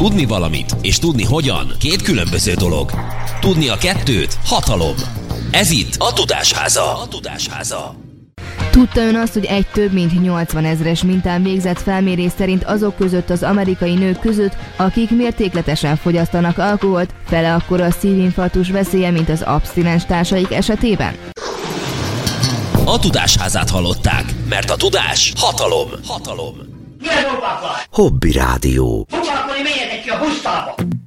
Tudni valamit és tudni hogyan két különböző dolog. Tudni a kettőt hatalom. Ez itt a Tudásháza. Tudta ön azt, hogy egy több mint 80 000-es mintán végzett felmérés szerint azok között az amerikai nők között, akik mértékletesen fogyasztanak alkoholt, fele akkora a szívinfarktus veszélye, mint az abszinens társaik esetében? A Tudásházát hallották, mert a tudás hatalom. Milyen dolgok van? Hobby Rádió. Foglalkozni, menjetek ki a pusztába!